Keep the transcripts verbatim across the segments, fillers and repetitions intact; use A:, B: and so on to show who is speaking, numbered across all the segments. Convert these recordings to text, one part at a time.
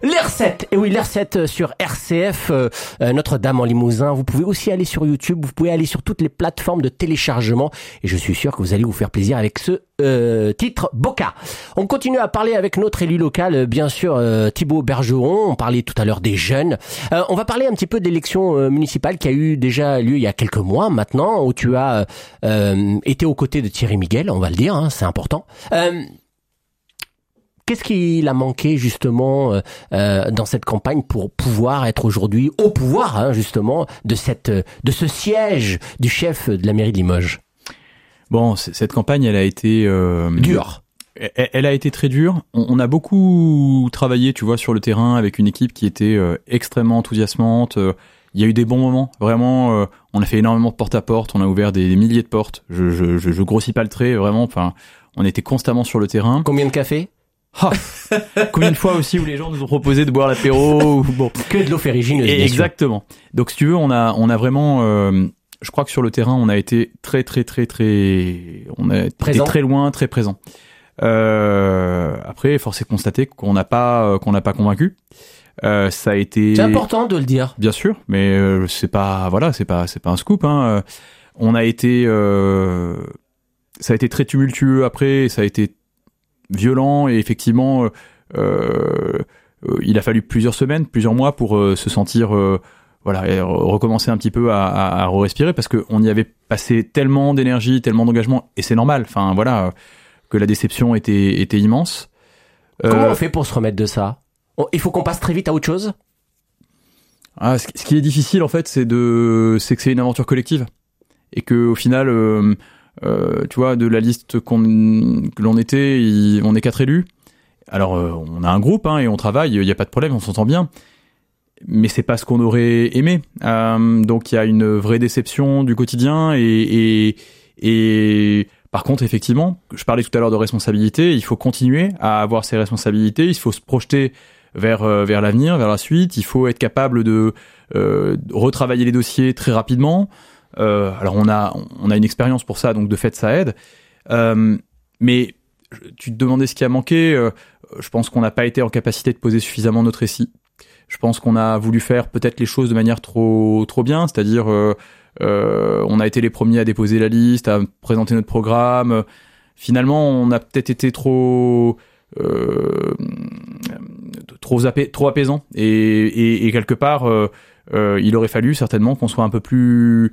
A: l'R sept, et oui, l'R sept sur R C F, euh, Notre-Dame en Limousin. Vous pouvez aussi aller sur YouTube, vous pouvez aller sur toutes les plateformes de téléchargement, et je suis sûr que vous allez vous faire plaisir avec ce euh, titre Boca. On continue à parler avec notre élu local, bien sûr, euh, Thibaut Bergeron. On parlait tout à l'heure des jeunes. Euh, on va parler un petit peu de l'élection euh, municipale qui a eu déjà lieu il y a quelques mois maintenant, où tu as euh, été aux côtés de Thierry Miguel, on va le dire, hein, c'est important. Euh, Qu'est-ce qu'il a manqué justement euh, dans cette campagne pour pouvoir être aujourd'hui au pouvoir, hein, justement, de cette de ce siège du chef de la mairie de Limoges?
B: Bon, cette campagne, elle a été euh,
A: dure.
B: Elle, elle a été très dure. On, on a beaucoup travaillé, tu vois, sur le terrain avec une équipe qui était euh, extrêmement enthousiasmante. Il y a eu des bons moments, vraiment. Euh, on a fait énormément de porte à porte. On a ouvert des, des milliers de portes. Je, je, je, je grossis pas le trait, vraiment. Enfin, on était constamment sur le terrain.
A: Combien de cafés?
B: Ah, combien de fois aussi où les gens nous ont proposé de boire l'apéro ou bon,
A: que de l'eau ferrigineuse.
B: Exactement. Donc si tu veux, on a on a vraiment euh, je crois que sur le terrain, on a été très très très très on a
A: présent.
B: été très loin, très présent. Euh, après, force est de constater qu'on n'a pas qu'on n'a pas convaincu. Euh, ça a été
A: C'est important de le dire.
B: Bien sûr, mais euh, c'est pas voilà, c'est pas c'est pas un scoop hein. On a été euh, ça a été très tumultueux après, ça a été violent et effectivement euh, euh, il a fallu plusieurs semaines, plusieurs mois pour euh, se sentir euh, voilà et recommencer un petit peu à, à, à respirer parce que on y avait passé tellement d'énergie, tellement d'engagement et c'est normal. Enfin voilà que la déception était était immense.
A: Comment
B: euh,
A: on fait pour se remettre de ça? Il faut qu'on passe très vite à autre chose.
B: Ah, ce qui est difficile en fait, c'est de c'est que c'est une aventure collective et que au final euh, Euh, tu vois, de la liste qu'on, que l'on était, il, on est quatre élus. Alors, euh, on a un groupe hein, et on travaille, il n'y a pas de problème, on s'entend bien. Mais c'est pas ce qu'on aurait aimé. Euh, donc, il y a une vraie déception du quotidien et, et, et par contre, effectivement, je parlais tout à l'heure de responsabilité, il faut continuer à avoir ses responsabilités, il faut se projeter vers, euh, vers l'avenir, vers la suite, il faut être capable de euh, retravailler les dossiers très rapidement. Euh, alors on a on a une expérience pour ça, donc de fait ça aide. Euh, mais tu te demandais ce qui a manqué. Euh, je pense qu'on n'a pas été en capacité de poser suffisamment notre récit. Je pense qu'on a voulu faire peut-être les choses de manière trop trop bien, c'est-à-dire euh, euh, on a été les premiers à déposer la liste, à présenter notre programme. Finalement, on a peut-être été trop euh, trop apais, trop apaisant et, et, et quelque part euh, euh, il aurait fallu certainement qu'on soit un peu plus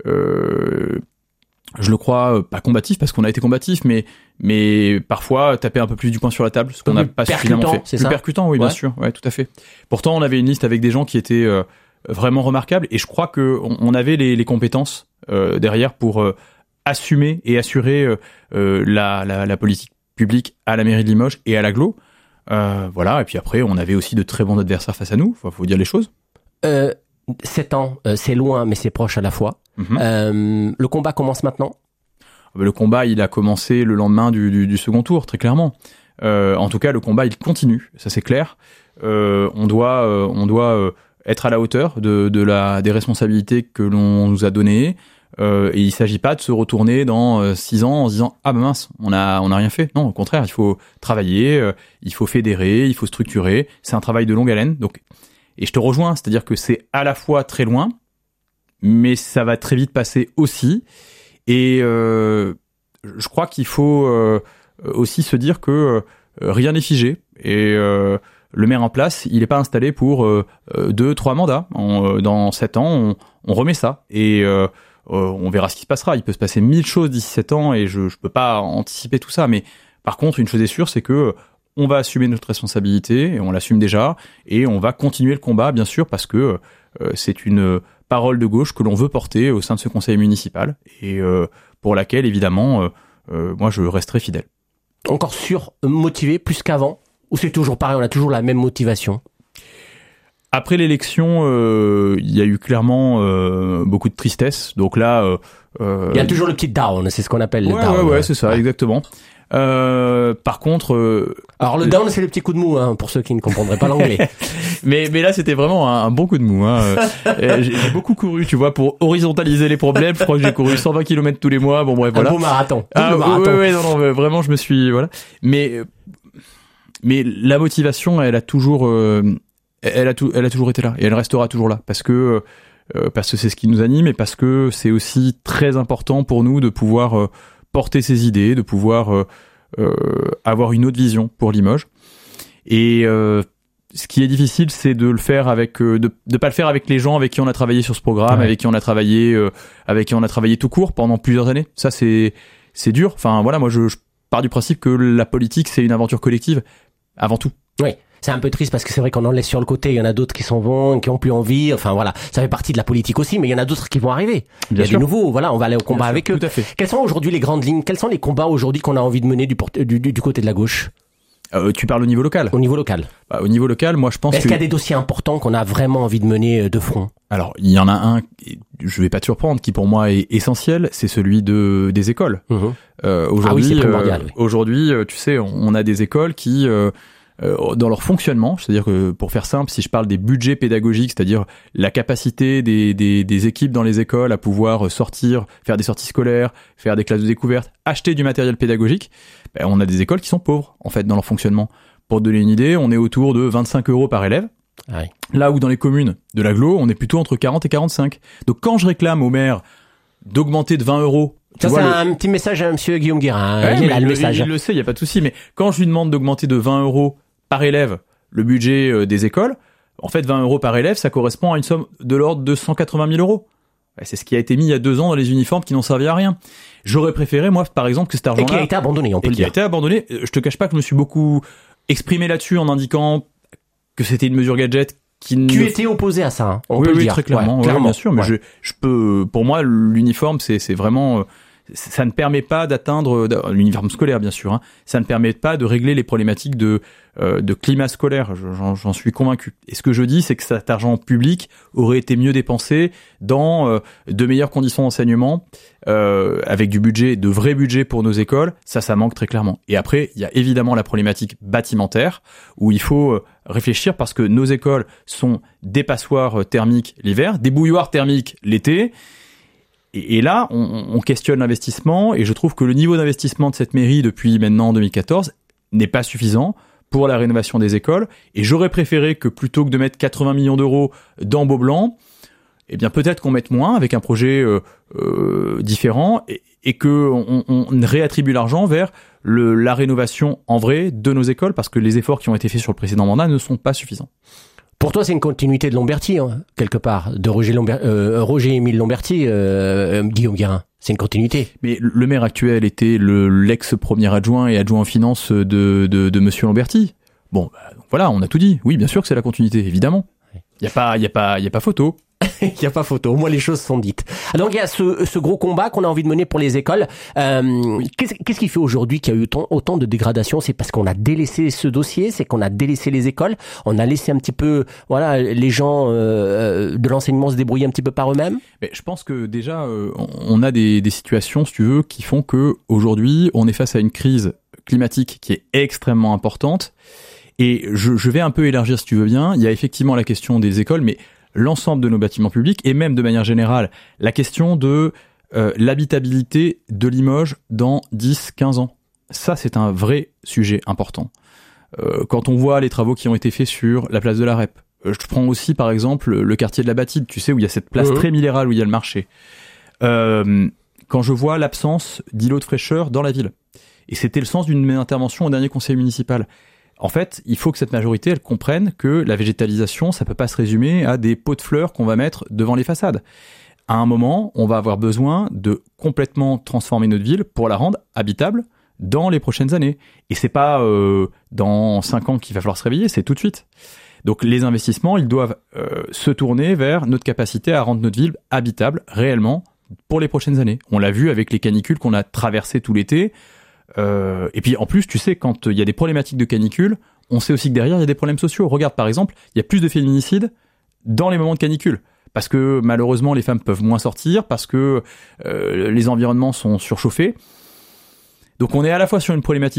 B: Euh, je le crois pas combatif parce qu'on a été combatif mais mais parfois taper un peu plus du poing sur la table ce qu'on n'a pas suffisamment fait
A: c'est
B: plus
A: ça
B: percutant oui
A: ouais.
B: Bien sûr ouais tout à fait. Pourtant on avait une liste avec des gens qui étaient euh, vraiment remarquables et je crois que on, on avait les, les compétences euh, derrière pour euh, assumer et assurer euh, euh, la, la la politique publique à la mairie de Limoges et à l'agglo. Euh, voilà et puis après on avait aussi de très bons adversaires face à nous, faut, faut dire les choses.
A: Euh, sept ans, euh, c'est loin mais c'est proche à la fois. Mmh. Euh, le combat commence maintenant.
B: Le combat, il a commencé le lendemain du, du, du second tour, très clairement. Euh, en tout cas, le combat, il continue, ça c'est clair. Euh, on doit, euh, on doit euh, être à la hauteur de, de la, des responsabilités que l'on nous a données. Euh, et il s'agit pas de se retourner dans euh, six ans en se disant ah ben mince, on a, on a rien fait. Non, au contraire, il faut travailler, euh, il faut fédérer, il faut structurer. C'est un travail de longue haleine. Donc, et je te rejoins, c'est-à-dire que c'est à la fois très loin. Mais ça va très vite passer aussi. Et euh, je crois qu'il faut euh, aussi se dire que euh, rien n'est figé. Et euh, le maire en place, il n'est pas installé pour euh, deux, trois mandats. En, dans sept ans, on, on remet ça. Et euh, on verra ce qui se passera. Il peut se passer mille choses d'ici sept ans et je ne peux pas anticiper tout ça. Mais par contre, une chose est sûre, c'est que on va assumer notre responsabilité, et on l'assume déjà, et on va continuer le combat, bien sûr, parce que euh, c'est une parole de gauche que l'on veut porter au sein de ce conseil municipal, et euh, pour laquelle, évidemment, euh, euh, moi, je resterai fidèle.
A: Encore surmotivé, plus qu'avant, ou c'est toujours pareil, on a toujours la même motivation?
B: Après l'élection, euh, il y a eu clairement euh, beaucoup de tristesse, donc là... Euh, euh,
A: il y a toujours le petit down, c'est ce qu'on appelle
B: ouais,
A: le down.
B: Ouais, ouais, c'est ça, ouais. Exactement. Euh, par contre, euh,
A: alors le down c'est le petit coup de mou hein, pour ceux qui ne comprendraient pas l'anglais.
B: mais mais là c'était vraiment un, un bon coup de mou. Hein. Euh, j'ai, j'ai beaucoup couru, tu vois, pour horizontaliser les problèmes. Je crois que j'ai couru cent vingt kilomètres tous les mois. Bon bref, voilà.
A: Un beau marathon.
B: Ah,
A: marathon.
B: Ouais, ouais, non, non, vraiment, je me suis voilà. Mais mais la motivation, elle a toujours, euh, elle a tout, elle a toujours été là et elle restera toujours là parce que euh, parce que c'est ce qui nous anime et parce que c'est aussi très important pour nous de pouvoir euh, porter ses idées, de pouvoir euh, euh, avoir une autre vision pour Limoges. Et euh, ce qui est difficile, c'est de le faire avec, euh, de, de pas le faire avec les gens avec qui on a travaillé sur ce programme, ouais. avec qui on a travaillé, euh, avec qui on a travaillé tout court pendant plusieurs années. Ça, c'est, c'est dur. Enfin, voilà, moi, je, je pars du principe que la politique, c'est une aventure collective avant tout.
A: Oui. C'est un peu triste parce que c'est vrai qu'on en laisse sur le côté. Il y en a d'autres qui s'en vont, qui ont plus envie. Enfin voilà, ça fait partie de la politique aussi, mais il y en a d'autres qui vont arriver. Il y a des nouveaux. Voilà, on va aller au combat avec eux.
B: Tout à fait.
A: Quelles sont aujourd'hui les grandes lignes? Quels sont les combats aujourd'hui qu'on a envie de mener du, du, du, du côté de la gauche?
B: Euh, tu parles au niveau local.
A: Au niveau local.
B: Bah, au niveau local, moi je pense.
A: Est-ce que... qu'il y a des dossiers importants qu'on a vraiment envie de mener de front?
B: Alors il y en a un, je vais pas te surprendre, qui pour moi est essentiel, c'est celui de des écoles. Mmh. Euh, aujourd'hui, ah oui, c'est primordial, euh, oui. Aujourd'hui, tu sais, on a des écoles qui euh, Euh, dans leur fonctionnement, c'est-à-dire que pour faire simple, si je parle des budgets pédagogiques, c'est-à-dire la capacité des, des, des équipes dans les écoles à pouvoir sortir, faire des sorties scolaires, faire des classes de découverte, acheter du matériel pédagogique, ben on a des écoles qui sont pauvres en fait dans leur fonctionnement. Pour te donner une idée, on est autour de vingt-cinq euros par élève. Ah oui. Là où dans les communes de l'agglo, on est plutôt entre quarante et quarante-cinq. Donc quand je réclame au maire d'augmenter de vingt euros.
A: Ça, c'est
B: le...
A: un petit message à monsieur Guillaume Guérin.
B: Ouais,
A: il,
B: là,
A: le
B: il,
A: message.
B: il le sait, il n'y a pas de souci. Mais quand je lui demande d'augmenter de vingt euros par élève le budget euh, des écoles, en fait, vingt euros par élève, ça correspond à une somme de l'ordre de cent quatre-vingt mille euros. C'est ce qui a été mis il y a deux ans dans les uniformes qui n'ont servi à rien. J'aurais préféré, moi, par exemple, que cet argent-là...
A: Et qui a été abandonné, on peut le dire.
B: qui a été abandonné. Je te cache pas que je me suis beaucoup exprimé là-dessus en indiquant que c'était une mesure gadget qui ne...
A: Tu étais opposé à ça, hein, on
B: oui,
A: peut
B: oui,
A: le dire.
B: Très clairement,
A: ouais,
B: ouais,
A: clairement.
B: bien sûr, mais
A: ouais.
B: je, je peux... Pour moi, l'uniforme, c'est, c'est vraiment... Euh, ça ne permet pas d'atteindre l'uniforme scolaire, bien sûr. Hein, ça ne permet pas de régler les problématiques de euh, de climat scolaire. J'en, j'en suis convaincu. Et ce que je dis, c'est que cet argent public aurait été mieux dépensé dans euh, de meilleures conditions d'enseignement, euh, avec du budget, de vrais budgets pour nos écoles. Ça, ça manque très clairement. Et après, il y a évidemment la problématique bâtimentaire où il faut euh, réfléchir parce que nos écoles sont des passoires thermiques l'hiver, des bouilloires thermiques l'été. Et là, on, on questionne l'investissement et je trouve que le niveau d'investissement de cette mairie depuis maintenant deux mille quatorze n'est pas suffisant pour la rénovation des écoles. Et j'aurais préféré que plutôt que de mettre quatre-vingts millions d'euros dans Beaublanc, eh bien peut-être qu'on mette moins avec un projet euh, euh, différent et, et que on, on réattribue l'argent vers le, la rénovation en vrai de nos écoles parce que les efforts qui ont été faits sur le précédent mandat ne sont pas suffisants.
A: Pour toi, c'est une continuité de Lamberty, hein, quelque part, de Roger, Lomber- euh, Roger-Émile Lamberty, euh, euh, Guillaume Guérin. C'est une continuité.
B: Mais le maire actuel était le, l'ex-premier adjoint et adjoint en finance de, de, de monsieur Lamberty. Bon, bah, voilà, on a tout dit. Oui, bien sûr que c'est la continuité, évidemment. Il y a pas, il y a pas, il y a pas photo.
A: Il n'y a pas photo, au moins les choses sont dites. Donc il y a ce, ce gros combat qu'on a envie de mener pour les écoles. Euh, qu'est-ce, qu'est-ce qui fait aujourd'hui qu'il y a eu autant, autant de dégradation? C'est parce qu'on a délaissé ce dossier, c'est qu'on a délaissé les écoles, on a laissé un petit peu, voilà, les gens euh, de l'enseignement se débrouiller un petit peu par eux-mêmes.
B: Mais je pense que déjà, euh, on a des, des situations, si tu veux, qui font que aujourd'hui, on est face à une crise climatique qui est extrêmement importante. Et je, je vais un peu élargir, si tu veux bien. Il y a effectivement la question des écoles, mais l'ensemble de nos bâtiments publics et même de manière générale la question de euh, l'habitabilité de Limoges dans dix à quinze ans. Ça, c'est un vrai sujet important. Euh, quand on voit les travaux qui ont été faits sur la place de la Rep, euh, je prends aussi par exemple le quartier de la Batide, tu sais, où il y a cette place mmh. très minérale où il y a le marché. Euh, quand je vois l'absence d'îlots de fraîcheur dans la ville, et c'était le sens d'une intervention au dernier conseil municipal. En fait, il faut que cette majorité, elle comprenne que la végétalisation, ça peut pas se résumer à des pots de fleurs qu'on va mettre devant les façades. À un moment, on va avoir besoin de complètement transformer notre ville pour la rendre habitable dans les prochaines années. Et c'est pas euh, dans cinq ans qu'il va falloir se réveiller, c'est tout de suite. Donc les investissements, ils doivent euh, se tourner vers notre capacité à rendre notre ville habitable réellement pour les prochaines années. On l'a vu avec les canicules qu'on a traversées tout l'été. Euh, et puis en plus, tu sais, quand il y a des problématiques de canicule, on sait aussi que derrière il y a des problèmes sociaux. Regarde par exemple, il y a plus de féminicides dans les moments de canicule parce que malheureusement les femmes peuvent moins sortir, parce que euh, les environnements sont surchauffés. Donc on est à la fois sur une problématique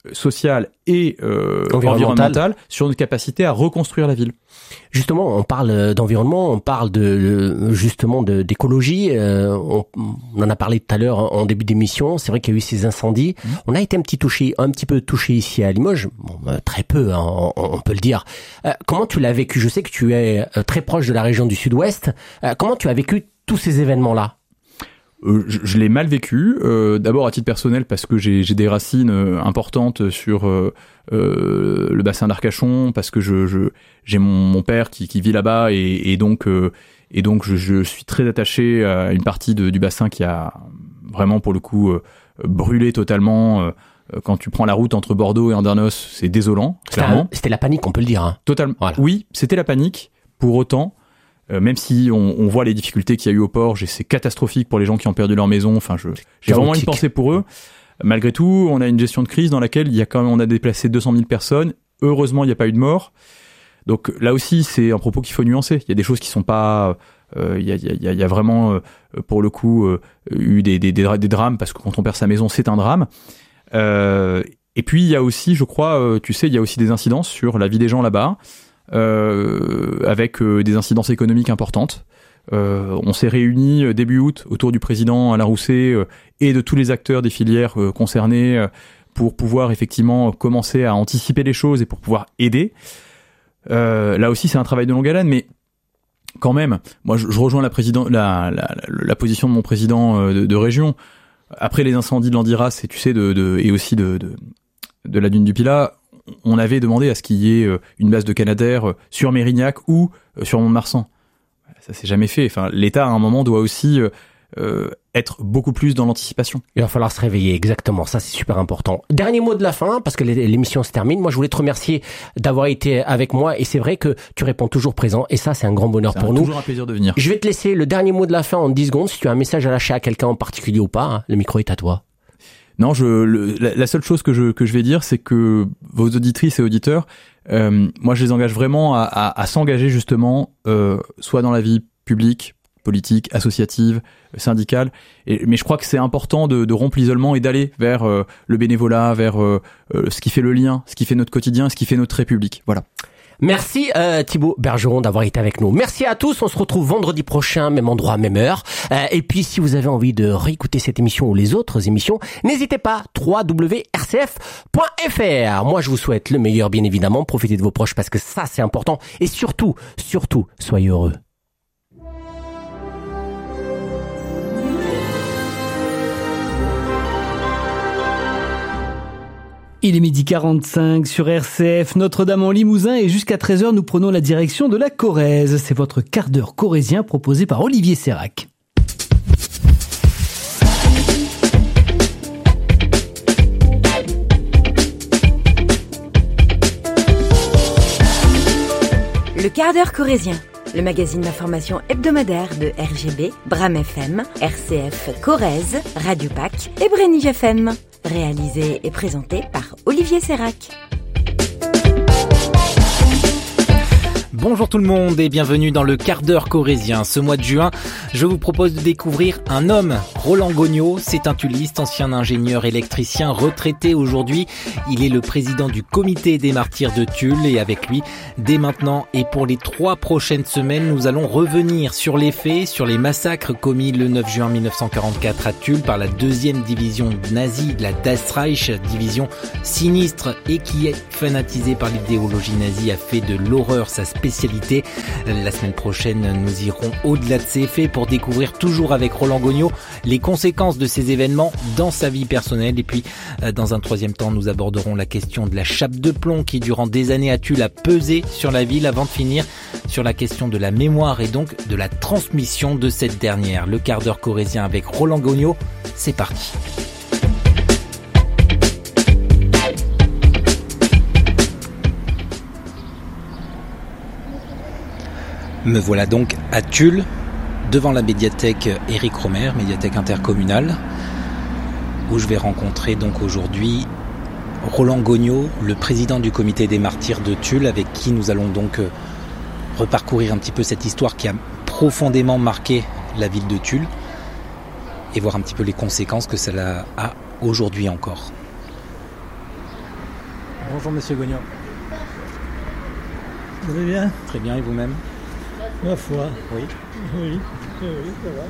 B: sociale et euh,
A: environnementale.
B: environnementale sur notre capacité à reconstruire la ville.
A: Justement, on parle d'environnement, on parle de justement de, d'écologie. Euh, on, on en a parlé tout à l'heure en, en début d'émission. C'est vrai qu'il y a eu ces incendies. Mmh. On a été un petit touché, un petit peu touché ici à Limoges. Bon, euh, très peu, hein, on, on peut le dire. Euh, comment tu l'as vécu ? Je sais que tu es très proche de la région du Sud-Ouest. Euh, comment tu as vécu tous ces événements-là ?
B: Euh, je, je l'ai mal vécu. Euh, d'abord à titre personnel parce que j'ai, j'ai des racines euh, importantes sur euh, euh, le bassin d'Arcachon, parce que je, je j'ai mon, mon père qui, qui vit là-bas et, et donc euh, et donc je, je suis très attaché à une partie de, du bassin qui a vraiment pour le coup euh, brûlé totalement. Euh, quand tu prends la route entre Bordeaux et Andernos, c'est désolant.
A: C'était,
B: clairement.
A: Un, c'était la panique, on peut le dire. Hein.
B: Totalement.
A: Voilà.
B: Oui, c'était la panique. Pour autant. Euh, même si on, on voit les difficultés qu'il y a eu au Porge et c'est catastrophique pour les gens qui ont perdu leur maison, enfin je j'ai vraiment une pensée pour eux. Malgré tout, on a une gestion de crise dans laquelle il y a quand même on a déplacé deux cent mille personnes. Heureusement, il n'y a pas eu de mort. Donc là aussi, c'est un propos qu'il faut nuancer. Il y a des choses qui sont pas euh, il y a il y a il y a vraiment euh, pour le coup euh, eu des, des des des drames parce que quand on perd sa maison, c'est un drame. Euh, et puis il y a aussi, je crois, euh, tu sais, il y a aussi des incidences sur la vie des gens là-bas. Euh, avec euh, des incidences économiques importantes. Euh, on s'est réunis début août autour du président Alain Rousset euh, et de tous les acteurs des filières euh, concernées euh, pour pouvoir effectivement commencer à anticiper les choses et pour pouvoir aider. Euh, là aussi, c'est un travail de longue haleine, mais quand même, moi, je, je rejoins la, président, la, la, la, la position de mon président euh, de, de région. Après les incendies de l'Andiras et tu sais de, de et aussi de, de de la dune du Pilat, on avait demandé à ce qu'il y ait une base de Canadair sur Mérignac ou sur Mont-de-Marsan. Ça s'est jamais fait. Enfin, l'État à un moment doit aussi euh, être beaucoup plus dans l'anticipation.
A: Il va falloir se réveiller, exactement. Ça, c'est super important. Dernier mot de la fin, parce que l'émission se termine. Moi, je voulais te remercier d'avoir été avec moi. Et c'est vrai que tu réponds toujours présent. Et ça, c'est un grand bonheur
B: c'est
A: pour
B: un,
A: nous.
B: C'est toujours un plaisir de venir.
A: Je vais te laisser le dernier mot de la fin en dix secondes. Si tu as un message à lâcher à quelqu'un en particulier ou pas, hein, le micro est à toi.
B: Non, je, le, la, la seule chose que je que je vais dire, c'est que vos auditrices et auditeurs, euh, moi, je les engage vraiment à, à, à s'engager justement, euh, soit dans la vie publique, politique, associative, syndicale. Et, mais je crois que c'est important de, de rompre l'isolement et d'aller vers euh, le bénévolat, vers euh, euh, ce qui fait le lien, ce qui fait notre quotidien, ce qui fait notre République. Voilà.
A: Merci euh, Thibaut Bergeron d'avoir été avec nous. Merci à tous, on se retrouve vendredi prochain, même endroit, même heure. Euh, et puis si vous avez envie de réécouter cette émission ou les autres émissions, n'hésitez pas, w w w point r c f point f r. Moi je vous souhaite le meilleur bien évidemment, profitez de vos proches parce que ça c'est important. Et surtout, surtout, soyez heureux.
C: Il est midi quarante-cinq sur R C F, Notre-Dame-en-Limousin et jusqu'à treize heures, nous prenons la direction de la Corrèze. C'est votre quart d'heure corrézien proposé par Olivier Sérac.
D: Le quart d'heure corrézien, le magazine d'information hebdomadaire de R G B, Bram F M, R C F Corrèze, Radio P A C et Brénige F M. Réalisé et présenté par Olivier Sérac.
E: Bonjour tout le monde et bienvenue dans le quart d'heure corrézien. Ce mois de juin, je vous propose de découvrir un homme, Roland Gognaud. C'est un tulliste, ancien ingénieur électricien retraité aujourd'hui. Il est le président du comité des martyrs de Tulle et avec lui, dès maintenant et pour les trois prochaines semaines, nous allons revenir sur les faits, sur les massacres commis le neuf juin mille neuf cent quarante-quatre à Tulle par la deuxième division nazie, la Das Reich, division sinistre et qui est fanatisée par l'idéologie nazie, a fait de l'horreur sa spécialité. La semaine prochaine, nous irons au-delà de ces faits pour découvrir toujours avec Roland Gognaud les conséquences de ces événements dans sa vie personnelle. Et puis, dans un troisième temps, nous aborderons la question de la chape de plomb qui, durant des années à Tulle, a pesé sur la ville avant de finir sur la question de la mémoire et donc de la transmission de cette dernière. Le quart d'heure corrézien avec Roland Gognaud, c'est parti. Me voilà donc à Tulle, devant la médiathèque Éric Romer, médiathèque intercommunale, où je vais rencontrer donc aujourd'hui Roland Gognaud, le président du comité des martyrs de Tulle, avec qui nous allons donc reparcourir un petit peu cette histoire qui a profondément marqué la ville de Tulle et voir un petit peu les conséquences que cela a aujourd'hui encore. Bonjour Monsieur Gognaud.
C: Vous allez bien ?
E: Très bien, et vous-même ?
C: Ma foi.
E: Oui.
C: Oui, oui, ça va.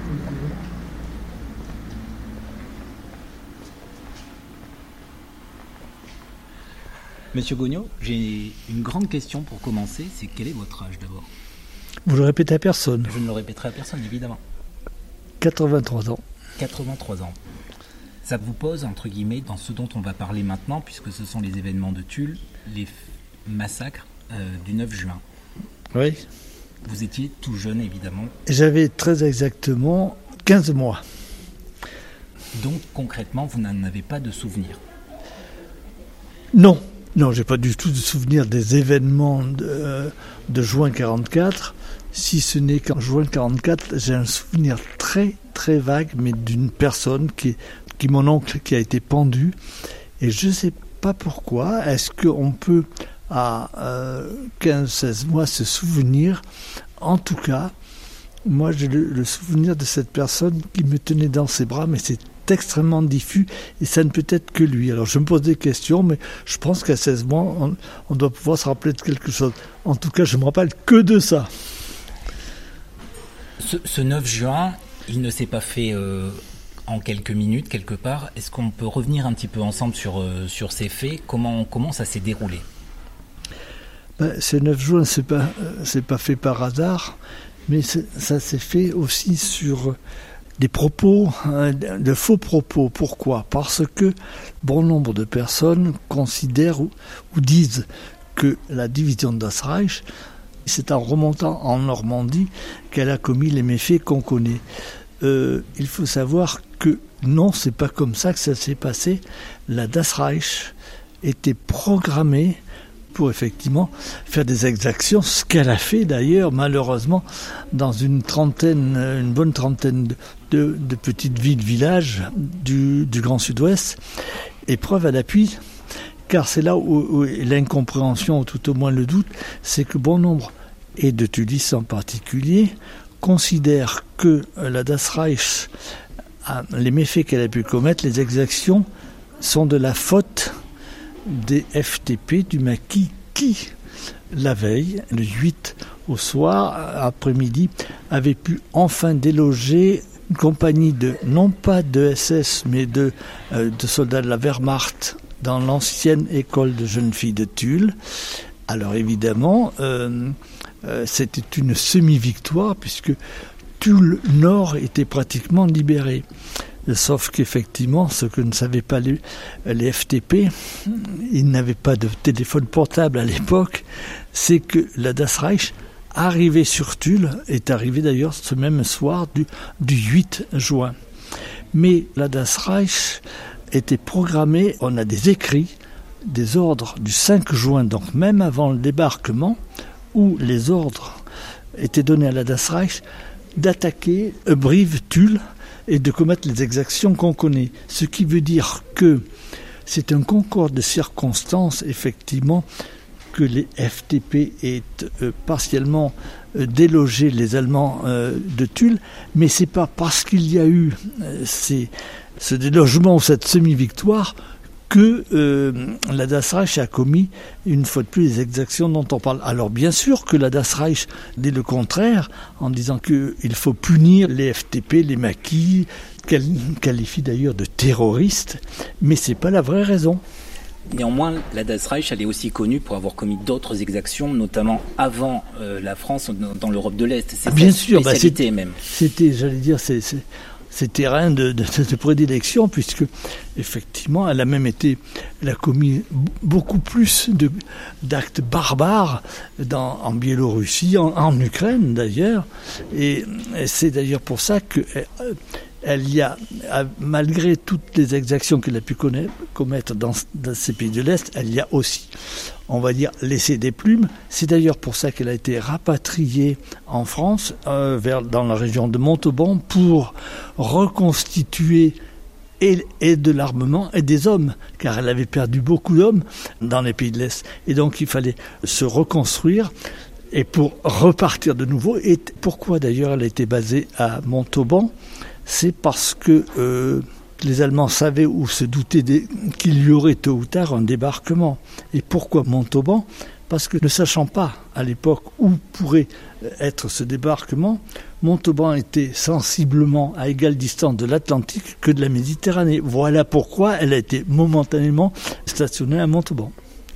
E: Monsieur Gognaud, j'ai une grande question pour commencer, c'est quel est votre âge d'abord ?
C: Vous le répétez à personne.
E: Je ne le répéterai à personne, évidemment.
C: quatre-vingt-trois ans.
E: quatre-vingt-trois ans. Ça vous pose, entre guillemets, dans ce dont on va parler maintenant, puisque ce sont les événements de Tulle, les f- massacres euh, du neuf juin.
C: Oui.
E: Vous étiez tout jeune, évidemment.
C: J'avais très exactement quinze mois.
E: Donc, concrètement, vous n'en avez pas de souvenir.
C: Non. Non, j'ai pas du tout de souvenir des événements de, de juin quarante-quatre. Si ce n'est qu'en juin quarante-quatre, j'ai un souvenir très très vague, mais d'une personne qui, qui mon oncle, qui a été pendu. Et je ne sais pas pourquoi. Est-ce qu'on peut à euh, quinze seize mois se souvenir? En tout cas, moi j'ai le, le souvenir de cette personne qui me tenait dans ses bras, mais c'est extrêmement diffus et ça ne peut être que lui. Alors je me pose des questions, mais je pense qu'à seize mois, on, on doit pouvoir se rappeler de quelque chose. En tout cas, je ne me rappelle que de ça.
E: Ce, ce neuf juin, il ne s'est pas fait euh, en quelques minutes, quelque part. Est-ce qu'on peut revenir un petit peu ensemble sur, euh, sur ces faits ? Comment, comment ça s'est déroulé ?
C: Ben, ce neuf juin, ce n'est pas, euh, pas fait par hasard, mais ça s'est fait aussi sur des propos, hein, de faux propos. Pourquoi ? Parce que bon nombre de personnes considèrent ou, ou disent que la division das Reich, c'est en remontant en Normandie qu'elle a commis les méfaits qu'on connaît. Euh, il faut savoir que non, c'est pas comme ça que ça s'est passé. La Das Reich était programmée pour effectivement faire des exactions, ce qu'elle a fait d'ailleurs malheureusement dans une trentaine, une bonne trentaine de, de, de petites villes, villages du, du Grand Sud-Ouest. Et preuve à l'appui, car c'est là où, où l'incompréhension, ou tout au moins le doute, c'est que bon nombre, et de Tulis en particulier, considèrent que la Das Reich, les méfaits qu'elle a pu commettre, les exactions, sont de la faute des F T P du maquis qui, la veille, le huit au soir, après-midi, avait pu enfin déloger une compagnie de, non pas de S S, mais de, euh, de soldats de la Wehrmacht dans l'ancienne école de jeunes filles de Tulle. Alors évidemment, euh, euh, c'était une semi-victoire puisque Tulle Nord était pratiquement libéré. Sauf qu'effectivement, ce que ne savaient pas les, les F T P, ils n'avaient pas de téléphone portable à l'époque, c'est que la Das Reich, arrivée sur Tulle, est arrivée d'ailleurs ce même soir du, du huit juin. Mais la Das Reich était programmée, on a des écrits, des ordres du cinq juin, donc même avant le débarquement, où les ordres étaient donnés à la Das Reich d'attaquer Brive-Tulle, et de commettre les exactions qu'on connaît. Ce qui veut dire que c'est un concours de circonstances, effectivement, que les F T P aient euh, partiellement euh, délogé les Allemands euh, de Tulle, mais c'est pas parce qu'il y a eu euh, ces, ce délogement ou cette semi-victoire que euh, la Das Reich a commis, une fois de plus, les exactions dont on parle. Alors bien sûr que la Das Reich dit le contraire, en disant qu'il faut punir les F T P, les maquis, qu'elle qualifie d'ailleurs de terroristes, mais c'est pas la vraie raison.
E: Néanmoins, la Das Reich, elle est aussi connue pour avoir commis d'autres exactions, notamment avant euh, la France, dans, dans l'Europe de l'Est. C'est
C: bien
E: sa
C: sûr,
E: spécialité
C: bah
E: même.
C: C'était, j'allais dire, c'est... c'est... c'est terrain de, de, de prédilection, puisque effectivement, elle a même été, elle a commis beaucoup plus de, d'actes barbares dans, en Biélorussie, en, en Ukraine d'ailleurs, et, et c'est d'ailleurs pour ça que elle y a, malgré toutes les exactions qu'elle a pu connaître, commettre dans, dans ces pays de l'Est, elle y a aussi, on va dire, laissé des plumes. C'est d'ailleurs pour ça qu'elle a été rapatriée en France, euh, vers, dans la région de Montauban, pour reconstituer et, et de l'armement et des hommes, car elle avait perdu beaucoup d'hommes dans les pays de l'Est. Et donc il fallait se reconstruire et pour repartir de nouveau. Et pourquoi d'ailleurs elle a été basée à Montauban ? C'est parce que euh, que les Allemands savaient ou se doutaient des, qu'il y aurait tôt ou tard un débarquement. Et pourquoi Montauban ? Parce que ne sachant pas à l'époque où pourrait être ce débarquement, Montauban était sensiblement à égale distance de l'Atlantique que de la Méditerranée. Voilà pourquoi elle a été momentanément stationnée à Montauban.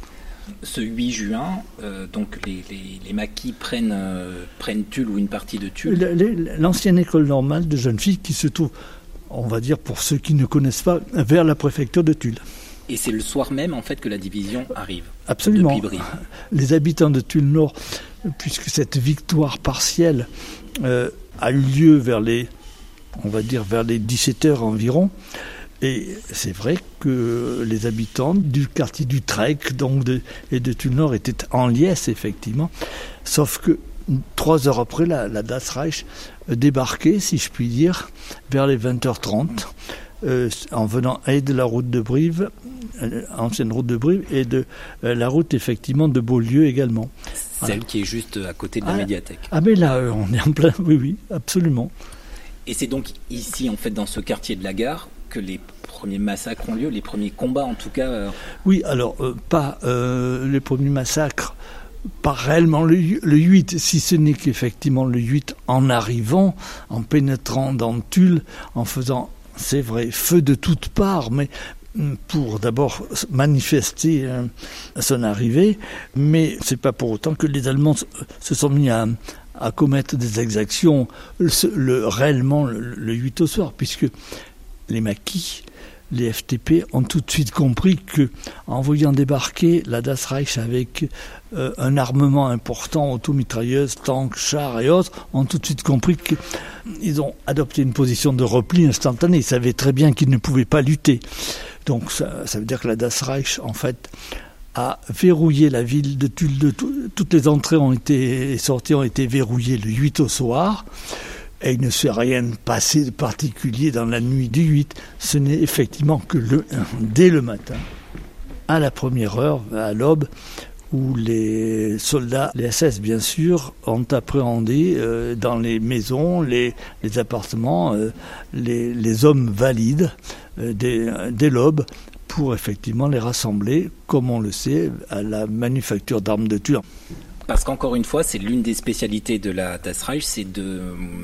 E: Ce huit juin, euh, donc les, les, les maquis prennent, euh, prennent Tulle ou une partie de Tulle.
C: L'ancienne école normale de jeunes filles qui se trouve, on va dire pour ceux qui ne connaissent pas, vers la préfecture de Tulle.
E: Et c'est le soir même en fait que la division arrive.
C: Absolument.
E: Depuis Brive.
C: Les habitants de Tulle-Nord, puisque cette victoire partielle euh, a eu lieu vers les, on va dire vers les dix-sept heures environ. Et c'est vrai que les habitants du quartier du Trek donc de, et de Tulle-Nord étaient en liesse, effectivement. Sauf que trois heures après, la, la Das Reich débarquait, si je puis dire, vers les vingt heures trente, euh, en venant et de la route de Brive, euh, ancienne route de Brive, et de euh, la route, effectivement, de Beaulieu également.
E: Celle voilà. Qui est juste à côté de la
C: ah,
E: médiathèque.
C: Ah mais là, on est en plein... Oui, oui, absolument.
E: Et c'est donc ici, en fait, dans ce quartier de la gare, que les premiers massacres ont lieu, les premiers combats en tout cas. Euh...
C: Oui, alors euh, pas euh, les premiers massacres, pas réellement le, le huit, si ce n'est qu'effectivement le huit, en arrivant, en pénétrant dans Tulle, en faisant, c'est vrai, feu de toutes parts, mais pour d'abord manifester euh, son arrivée, mais c'est pas pour autant que les Allemands se sont mis à à commettre des exactions le, le, réellement le, le huit au soir, puisque les maquis, les F T P ont tout de suite compris que, en voyant débarquer la Das Reich avec euh, un armement important, automitrailleuses, tanks, chars et autres, ont tout de suite compris qu'ils ont adopté une position de repli instantané. Ils savaient très bien qu'ils ne pouvaient pas lutter. Donc ça, ça veut dire que la Das Reich, en fait, a verrouillé la ville de Tulle. De tout, toutes les entrées ont été, et sorties ont été verrouillées le huit au soir. Et il ne s'est rien passé de particulier dans la nuit du huit. Ce n'est effectivement que le, dès le matin, à la première heure, à l'aube, où les soldats, les S S bien sûr, ont appréhendé euh, dans les maisons, les, les appartements, euh, les, les hommes valides euh, dès, dès l'aube, pour effectivement les rassembler, comme on le sait, à la manufacture d'armes de Tulle.
E: Parce qu'encore une fois, c'est l'une des spécialités de la Das Reich, c'est de,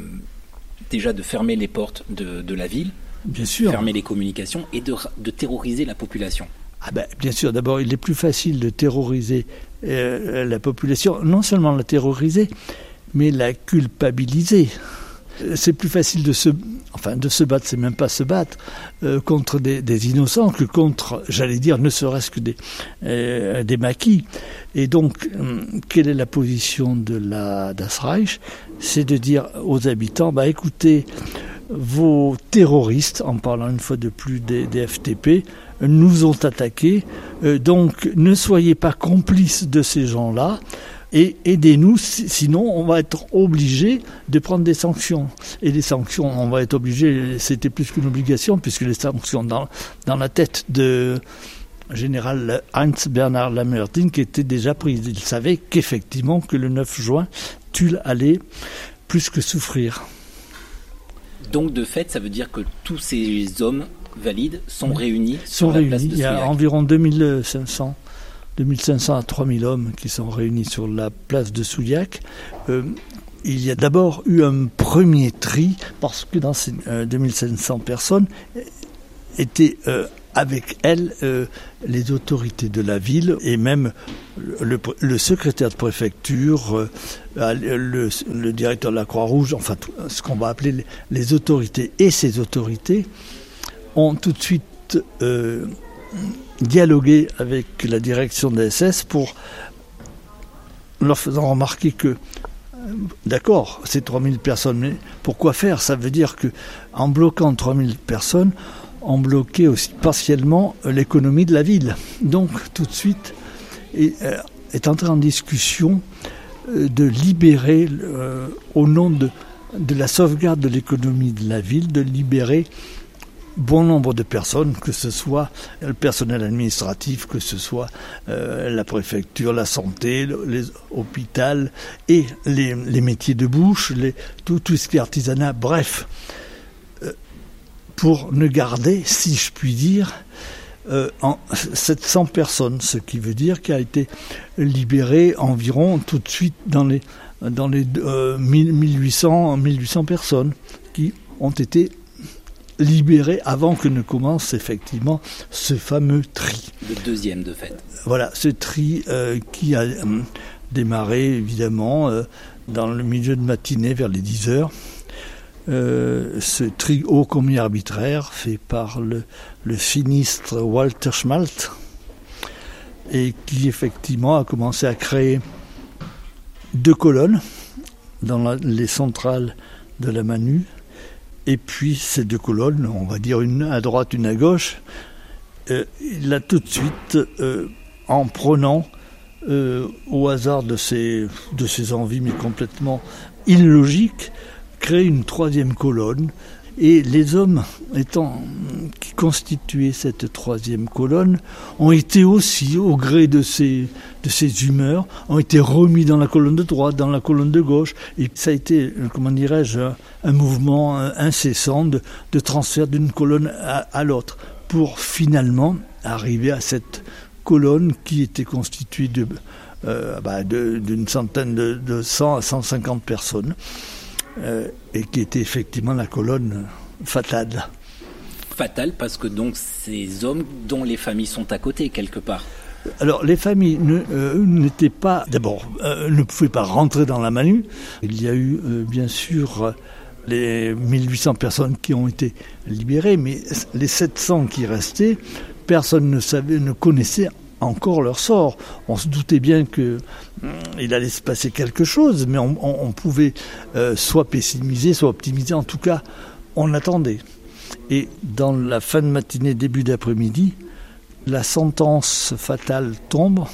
E: déjà de fermer les portes de, de la ville,
C: bien sûr,
E: fermer les communications et de, de terroriser la population.
C: Ah ben, bien sûr, d'abord, il est plus facile de terroriser euh, la population, non seulement la terroriser, mais la culpabiliser. C'est plus facile de se, enfin de se battre, c'est même pas se battre, euh, contre des, des innocents que contre, j'allais dire, ne serait-ce que des, euh, des maquis. Et donc, euh, quelle est la position de la Das Reich ? C'est de dire aux habitants, bah écoutez, vos terroristes, en parlant une fois de plus des, des F T P, nous ont attaqués, euh, donc ne soyez pas complices de ces gens-là, et aidez-nous, sinon on va être obligé de prendre des sanctions. Et les sanctions, on va être obligé, c'était plus qu'une obligation, puisque les sanctions dans, dans la tête de général Heinz Bernhard Lamartine qui étaient déjà prises. Il savait qu'effectivement, que le neuf juin, Tulle allait plus que souffrir.
E: Donc de fait, ça veut dire que tous ces hommes valides sont oui. réunis
C: sont
E: sur la
C: réunis.
E: place de
C: Il y a
E: Souillac.
C: environ deux mille cinq cents deux mille cinq cents à trois mille hommes qui sont réunis sur la place de Souillac. Euh, il y a d'abord eu un premier tri, parce que dans ces euh, deux mille cinq cents personnes étaient euh, avec elles euh, les autorités de la ville et même le, le secrétaire de préfecture, euh, le, le directeur de la Croix-Rouge, enfin tout, ce qu'on va appeler les, les autorités. Et ces autorités ont tout de suite euh, dialogué avec la direction de la S S pour leur faisant remarquer que d'accord, c'est trois mille personnes, mais pourquoi faire ? Ça veut dire qu'en bloquant trois mille personnes, on bloquait aussi partiellement l'économie de la ville. Donc tout de suite est, est entré en discussion de libérer, euh, au nom de, de la sauvegarde de l'économie de la ville, de libérer bon nombre de personnes, que ce soit le personnel administratif, que ce soit euh, la préfecture, la santé, les hôpitaux et les, les métiers de bouche, les, tout, tout ce qui est artisanat, bref, euh, pour ne garder, si je puis dire, euh, en sept cents personnes, ce qui veut dire qu'il a été libéré environ tout de suite dans les, dans les euh, mille huit cents personnes qui ont été libérées avant que ne commence effectivement ce fameux tri.
E: Le deuxième de fait.
C: Voilà, ce tri euh, qui a euh, démarré évidemment euh, dans le milieu de matinée vers les dix heures. Euh, ce tri ô combien arbitraire fait par le, le sinistre Walter Schmaltz et qui effectivement a commencé à créer deux colonnes dans la, les centrales de la Manu, et puis ces deux colonnes, on va dire une à droite, une à gauche, euh, il a tout de suite, euh, en prenant euh, au hasard de ses, de ses envies mais complètement illogiques, créé une troisième colonne, et les hommes étant, qui constituaient cette troisième colonne ont été aussi, au gré de ces, de ces humeurs, ont été remis dans la colonne de droite, dans la colonne de gauche, et ça a été, comment dirais-je, un, un mouvement incessant de, de transfert d'une colonne à, à l'autre, pour finalement arriver à cette colonne qui était constituée de, euh, bah de, d'une centaine de, de cent à cent cinquante personnes. Euh, et qui était effectivement la colonne fatale.
E: Fatale parce que donc ces hommes dont les familles sont à côté quelque part.
C: Alors les familles ne, euh, n'étaient pas, d'abord, euh, ne pouvaient pas rentrer dans la Manu. Il y a eu euh, bien sûr les mille huit cents personnes qui ont été libérées, mais les sept cents qui restaient, personne ne savait, ne connaissait encore leur sort. On se doutait bien que hum, il allait se passer quelque chose, mais on, on, on pouvait euh, soit pessimiser, soit optimiser. En tout cas, on attendait. Et dans la fin de matinée, début d'après-midi, la sentence fatale tombe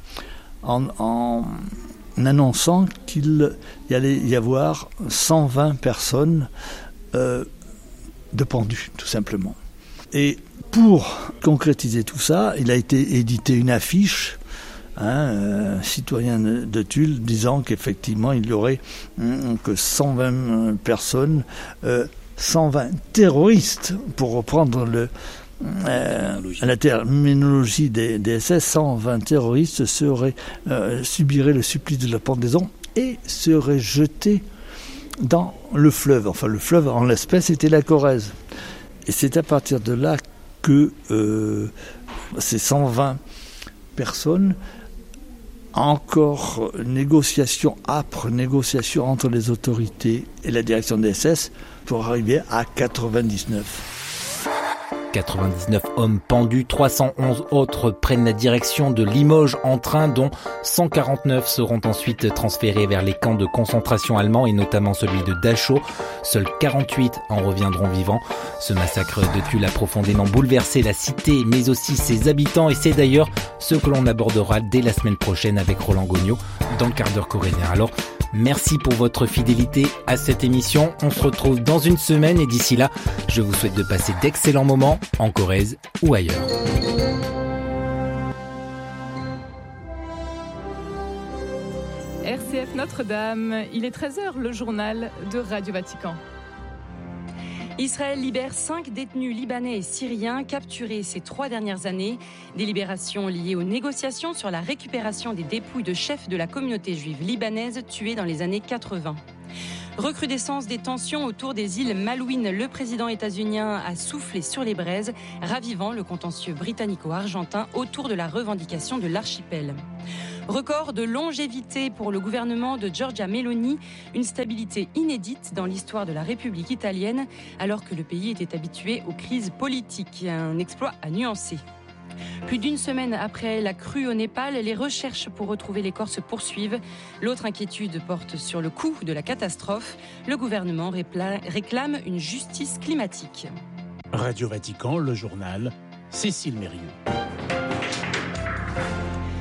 C: en, en annonçant qu'il y allait y avoir cent vingt personnes euh, de pendues, tout simplement. Et pour concrétiser tout ça, il a été édité une affiche, hein, euh, citoyen de Tulle, disant qu'effectivement il y aurait hein, que cent vingt personnes, euh, cent vingt terroristes, pour reprendre le, euh, la terminologie des, des S S, cent vingt terroristes seraient, euh, subiraient le supplice de la pendaison et seraient jetés dans le fleuve. Enfin, le fleuve en l'espèce était la Corrèze. Et c'est à partir de là que euh, ces cent vingt personnes, encore négociation, âpre négociation entre les autorités et la direction des S S pour arriver à quatre-vingt-dix-neuf.
E: quatre-vingt-dix-neuf hommes pendus, trois cent onze autres prennent la direction de Limoges en train, dont cent quarante-neuf seront ensuite transférés vers les camps de concentration allemands et notamment celui de Dachau. Seuls quarante-huit en reviendront vivants. Ce massacre de Tulle a profondément bouleversé la cité mais aussi ses habitants, et c'est d'ailleurs ce que l'on abordera dès la semaine prochaine avec Roland Gognaud dans le quart d'heure corrézien. Alors, merci pour votre fidélité à cette émission. On se retrouve dans une semaine et d'ici là, je vous souhaite de passer d'excellents moments en Corrèze ou ailleurs.
F: R C F Notre-Dame, il est treize heures, le journal de Radio Vatican.
G: Israël libère cinq détenus libanais et syriens capturés ces trois dernières années. Des libérations liées aux négociations sur la récupération des dépouilles de chefs de la communauté juive libanaise tués dans les années quatre-vingts. Recrudescence des tensions autour des îles Malouines. Le président états-unien a soufflé sur les braises, ravivant le contentieux britannico-argentin autour de la revendication de l'archipel. Record de longévité pour le gouvernement de Giorgia Meloni, une stabilité inédite dans l'histoire de la République italienne, alors que le pays était habitué aux crises politiques. Un exploit à nuancer. Plus d'une semaine après la crue au Népal, les recherches pour retrouver les corps se poursuivent. L'autre inquiétude porte sur le coût de la catastrophe. Le gouvernement réclame une justice climatique.
H: Radio Vatican, le journal, Cécile Mérieux.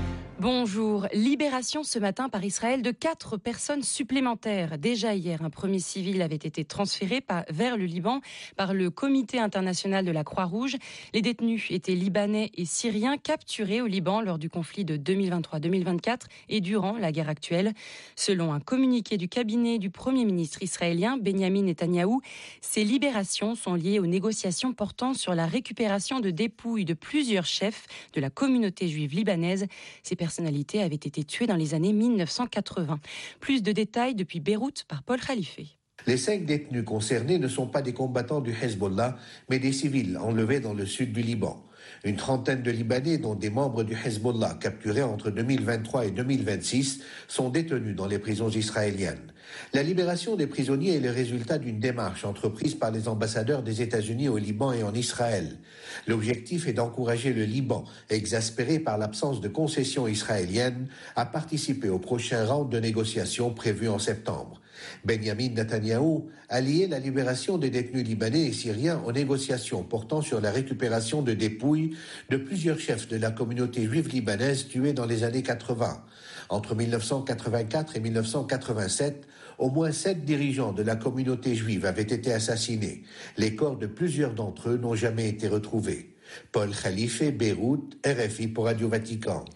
G: Bonjour. Libération ce matin par Israël de quatre personnes supplémentaires. Déjà hier, un premier civil avait été transféré par, vers le Liban par le Comité international de la Croix-Rouge. Les détenus étaient libanais et syriens capturés au Liban lors du conflit de deux mille vingt-trois deux mille vingt-quatre et durant la guerre actuelle. Selon un communiqué du cabinet du Premier ministre israélien, Benyamin Netanyahou, ces libérations sont liées aux négociations portant sur la récupération de dépouilles de plusieurs chefs de la communauté juive libanaise. Ces personnalités avaient été tuées dans les années mille neuf cent quatre-vingts. Plus de détails depuis Beyrouth par Paul Khalife.
H: Les cinq détenus concernés ne sont pas des combattants du Hezbollah, mais des civils enlevés dans le sud du Liban. Une trentaine de Libanais, dont des membres du Hezbollah capturés entre deux mille vingt-trois et deux mille vingt-six, sont détenus dans les prisons israéliennes. La libération des prisonniers est le résultat d'une démarche entreprise par les ambassadeurs des États-Unis au Liban et en Israël. L'objectif est d'encourager le Liban, exaspéré par l'absence de concessions israéliennes, à participer au prochain round de négociations prévu en septembre. Benyamin Netanyahou a lié la libération des détenus libanais et syriens aux négociations portant sur la récupération de dépouilles de plusieurs chefs de la communauté juive libanaise tués dans les années quatre-vingts. Entre mille neuf cent quatre-vingt-quatre et mille neuf cent quatre-vingt-sept, au moins sept dirigeants de la communauté juive avaient été assassinés. Les corps de plusieurs d'entre eux n'ont jamais été retrouvés. Paul Khalife, Beyrouth, R F I pour Radio Vatican.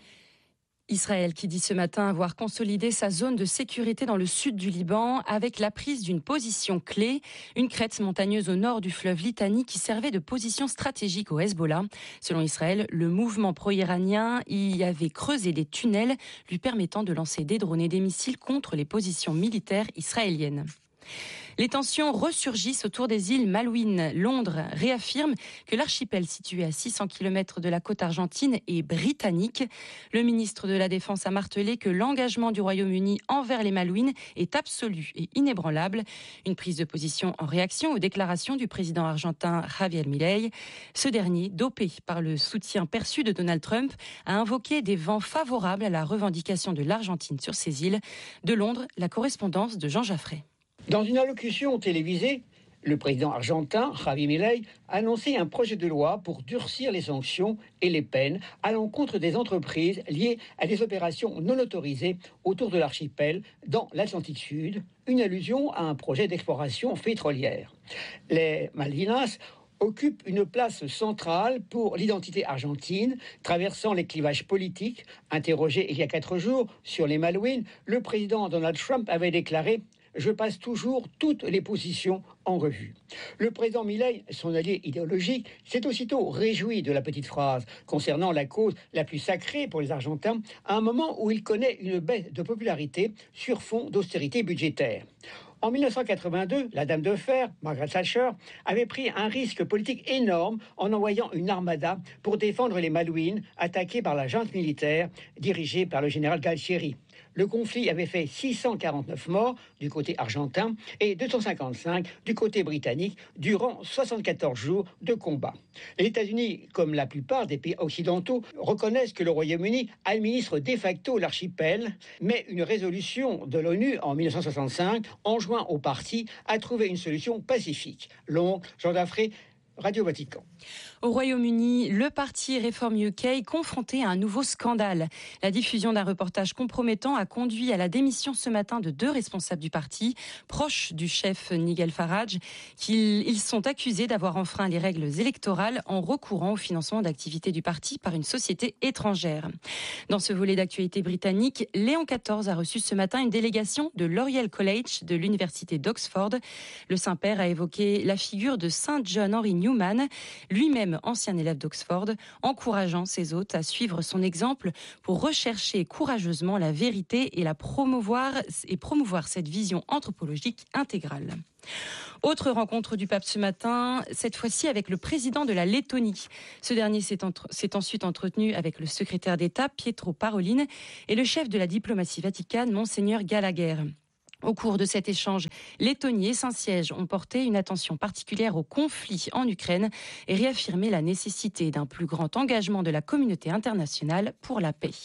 G: Israël qui dit ce matin avoir consolidé sa zone de sécurité dans le sud du Liban avec la prise d'une position clé, une crête montagneuse au nord du fleuve Litani qui servait de position stratégique au Hezbollah. Selon Israël, le mouvement pro-iranien y avait creusé des tunnels lui permettant de lancer des drones et des missiles contre les positions militaires israéliennes. Les tensions ressurgissent autour des îles Malouines. Londres réaffirme que l'archipel situé à six cents kilomètres de la côte argentine est britannique. Le ministre de la Défense a martelé que l'engagement du Royaume-Uni envers les Malouines est absolu et inébranlable. Une prise de position en réaction aux déclarations du président argentin Javier Milei. Ce dernier, dopé par le soutien perçu de Donald Trump, a invoqué des vents favorables à la revendication de l'Argentine sur ces îles. De Londres, la correspondance de Jean Jaffray.
I: Dans une allocution télévisée, le président argentin, Javier Milei, a annoncé un projet de loi pour durcir les sanctions et les peines à l'encontre des entreprises liées à des opérations non autorisées autour de l'archipel dans l'Atlantique Sud, une allusion à un projet d'exploration pétrolière. Les Malvinas occupent une place centrale pour l'identité argentine, traversant les clivages politiques. Interrogé il y a quatre jours sur les Malouines, le président Donald Trump avait déclaré « Je passe toujours toutes les positions en revue ». Le président Milei, son allié idéologique, s'est aussitôt réjoui de la petite phrase concernant la cause la plus sacrée pour les Argentins, à un moment où il connaît une baisse de popularité sur fond d'austérité budgétaire. En mille neuf cent quatre-vingt-deux, la dame de fer, Margaret Thatcher, avait pris un risque politique énorme en envoyant une armada pour défendre les Malouines attaquées par la junte militaire dirigée par le général Galtieri. Le conflit avait fait six cent quarante-neuf morts du côté argentin et deux cent cinquante-cinq du côté britannique durant soixante-quatorze jours de combat. Les États-Unis, comme la plupart des pays occidentaux, reconnaissent que le Royaume-Uni administre de facto l'archipel, mais une résolution de l'ONU en mille neuf cent soixante-cinq enjoint au parti à trouver une solution pacifique. Long, Jean Jaffray, Radio Vatican.
G: Au Royaume-Uni, le parti Reform U K confronté à un nouveau scandale. La diffusion d'un reportage compromettant a conduit à la démission ce matin de deux responsables du parti, proches du chef Nigel Farage, qu'ils ils sont accusés d'avoir enfreint les règles électorales en recourant au financement d'activités du parti par une société étrangère. Dans ce volet d'actualité britannique, Léon quatorze a reçu ce matin une délégation de l'Oriel College de l'université d'Oxford. Le Saint-Père a évoqué la figure de Saint John Henry Newman, lui-même ancien élève d'Oxford, encourageant ses hôtes à suivre son exemple pour rechercher courageusement la vérité et la promouvoir et promouvoir cette vision anthropologique intégrale. Autre rencontre du pape ce matin, cette fois-ci avec le président de la Lettonie. Ce dernier s'est, entre, s'est ensuite entretenu avec le secrétaire d'État Pietro Parolin et le chef de la diplomatie vaticane, Monseigneur Gallagher. Au cours de cet échange, Lettonie et Saint-Siège ont porté une attention particulière au conflit en Ukraine et réaffirmé la nécessité d'un plus grand engagement de la communauté internationale pour la paix.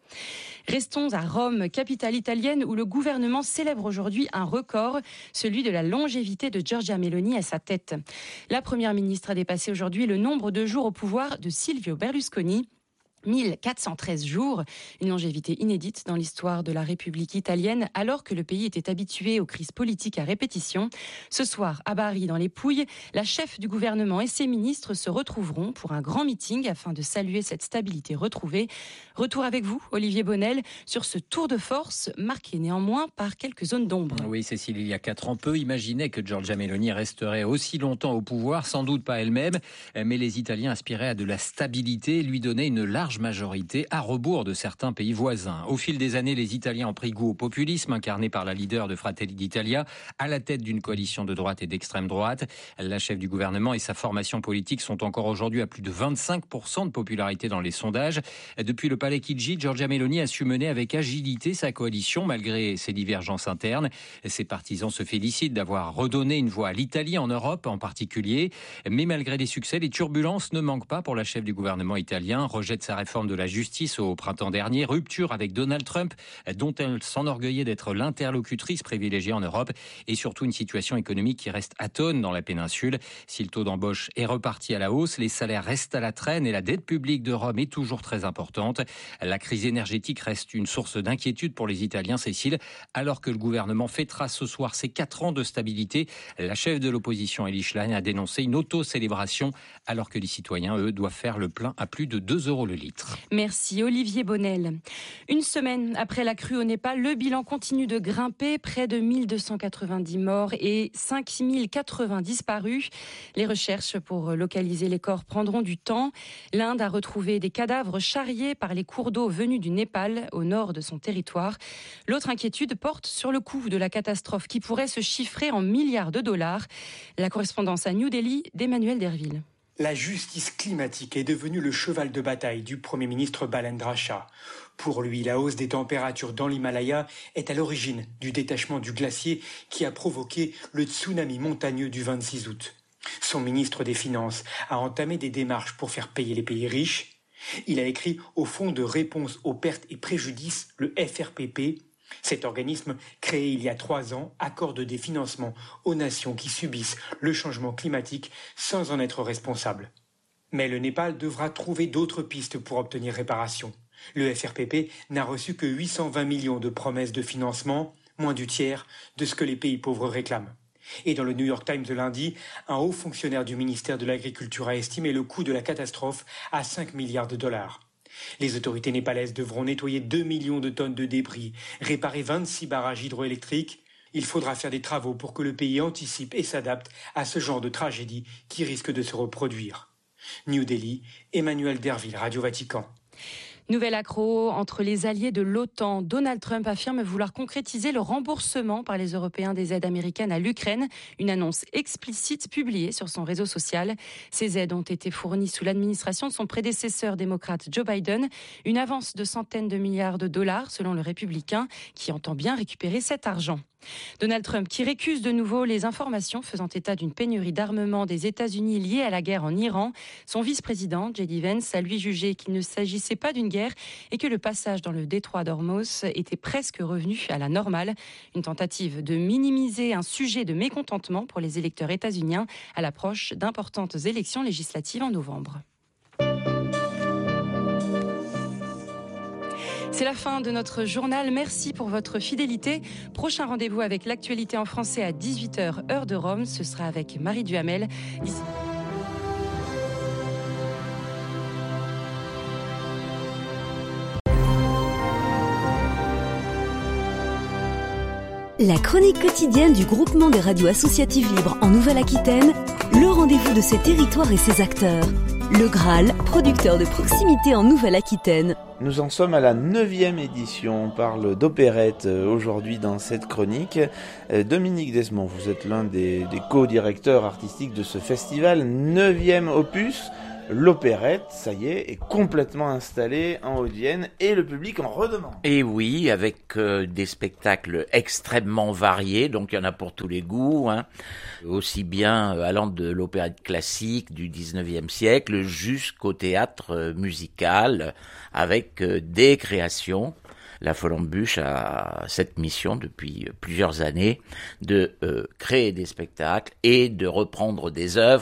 G: Restons à Rome, capitale italienne, où le gouvernement célèbre aujourd'hui un record, celui de la longévité de Giorgia Meloni à sa tête. La première ministre a dépassé aujourd'hui le nombre de jours au pouvoir de Silvio Berlusconi. mille quatre cent treize jours, une longévité inédite dans l'histoire de la République italienne, alors que le pays était habitué aux crises politiques à répétition. Ce soir, à Bari, dans les Pouilles, la chef du gouvernement et ses ministres se retrouveront pour un grand meeting afin de saluer cette stabilité retrouvée. Retour avec vous, Olivier Bonnel, sur ce tour de force marqué néanmoins par quelques zones d'ombre.
E: Oui, Cécile, il y a quatre ans, peu imaginaient que Giorgia Meloni resterait aussi longtemps au pouvoir, sans doute pas elle-même, mais les Italiens aspiraient à de la stabilité et lui donnaient une large majorité à rebours de certains pays voisins. Au fil des années, les Italiens ont pris goût au populisme incarné par la leader de Fratelli d'Italia à la tête d'une coalition de droite et d'extrême droite. La chef du gouvernement et sa formation politique sont encore aujourd'hui à plus de vingt-cinq pour cent de popularité dans les sondages. Depuis le palais Chigi, Giorgia Meloni a su mener avec agilité sa coalition malgré ses divergences internes. Ses partisans se félicitent d'avoir redonné une voix à l'Italie en Europe en particulier. Mais malgré les succès, les turbulences ne manquent pas pour la chef du gouvernement italien. Rejette sa réforme de la justice au printemps dernier, rupture avec Donald Trump, dont elle s'enorgueillait d'être l'interlocutrice privilégiée en Europe, et surtout une situation économique qui reste atone dans la péninsule. Si le taux d'embauche est reparti à la hausse, les salaires restent à la traîne et la dette publique de Rome est toujours très importante. La crise énergétique reste une source d'inquiétude pour les Italiens, Cécile, alors que le gouvernement fêtera ce soir ses quatre ans de stabilité. La chef de l'opposition, Elly Schlein, a dénoncé une auto-célébration, alors que les citoyens, eux, doivent faire le plein à plus de deux euros le litre.
G: Merci Olivier Bonnel. Une semaine après la crue au Népal, le bilan continue de grimper, près de mille deux cent quatre-vingt-dix morts et cinq mille quatre-vingts disparus. Les recherches pour localiser les corps prendront du temps. L'Inde a retrouvé des cadavres charriés par les cours d'eau venus du Népal, au nord de son territoire. L'autre inquiétude porte sur le coût de la catastrophe qui pourrait se chiffrer en milliards de dollars. La correspondance à New Delhi d'Emmanuel Derville.
J: La justice climatique est devenue le cheval de bataille du Premier ministre Balendra Shah. Pour lui, la hausse des températures dans l'Himalaya est à l'origine du détachement du glacier qui a provoqué le tsunami montagneux du vingt-six août. Son ministre des Finances a entamé des démarches pour faire payer les pays riches. Il a écrit au Fonds de réponse aux pertes et préjudices, le F R P P. Cet organisme, créé il y a trois ans, accorde des financements aux nations qui subissent le changement climatique sans en être responsables. Mais le Népal devra trouver d'autres pistes pour obtenir réparation. Le F R P P n'a reçu que huit cent vingt millions de promesses de financement, moins du tiers de ce que les pays pauvres réclament. Et dans le New York Times de lundi, un haut fonctionnaire du ministère de l'Agriculture a estimé le coût de la catastrophe à cinq milliards de dollars. Les autorités népalaises devront nettoyer deux millions de tonnes de débris, réparer vingt-six barrages hydroélectriques. Il faudra faire des travaux pour que le pays anticipe et s'adapte à ce genre de tragédie qui risque de se reproduire. New Delhi, Emmanuel Derville, Radio Vatican.
G: Nouvel accroc entre les alliés de l'OTAN. Donald Trump affirme vouloir concrétiser le remboursement par les Européens des aides américaines à l'Ukraine. Une annonce explicite publiée sur son réseau social. Ces aides ont été fournies sous l'administration de son prédécesseur démocrate Joe Biden. Une avance de centaines de milliards de dollars selon le républicain qui entend bien récupérer cet argent. Donald Trump qui récuse de nouveau les informations faisant état d'une pénurie d'armement des États-Unis liée à la guerre en Iran. Son vice-président, J D Vance, a lui jugé qu'il ne s'agissait pas d'une guerre et que le passage dans le détroit d'Ormuz était presque revenu à la normale. Une tentative de minimiser un sujet de mécontentement pour les électeurs états-uniens à l'approche d'importantes élections législatives en novembre. C'est la fin de notre journal. Merci pour votre fidélité. Prochain rendez-vous avec l'actualité en français à dix-huit heures, heure de Rome. Ce sera avec Marie Duhamel. D'ici...
K: La chronique quotidienne du groupement des radios associatives libres en Nouvelle-Aquitaine, le rendez-vous de ses territoires et ses acteurs. Le Graal, producteur de proximité en Nouvelle-Aquitaine.
L: Nous en sommes à la neuvième édition. On parle d'opérette aujourd'hui dans cette chronique. Dominique Desmond, vous êtes l'un des, des co-directeurs artistiques de ce festival. Neuvième opus. L'opérette, ça y est, est complètement installée en Haute-Vienne et le public en redemande.
M: Et oui, avec euh, des spectacles extrêmement variés, donc il y en a pour tous les goûts, hein. Aussi bien euh, allant de l'opérette classique du dix-neuvième siècle jusqu'au théâtre euh, musical, avec euh, des créations. La Folle-en-Bûche a cette mission depuis plusieurs années de euh, créer des spectacles et de reprendre des œuvres